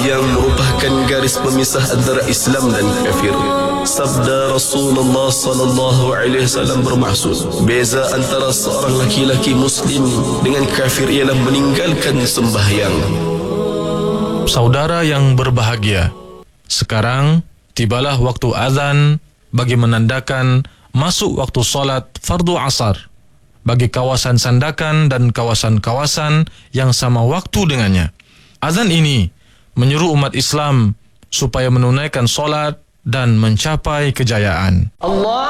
yang merupakan garis pemisah antara Islam dan kafir. Sabda Rasulullah sallallahu alaihi wasallam bermaksud, beza antara seorang laki-laki muslim dengan kafir ialah meninggalkan sembahyang. Saudara yang berbahagia, sekarang tibalah waktu azan bagi menandakan masuk waktu solat fardu asar bagi kawasan Sandakan dan kawasan-kawasan yang sama waktu dengannya. Azan ini menyuruh umat Islam supaya menunaikan solat dan mencapai kejayaan. Allah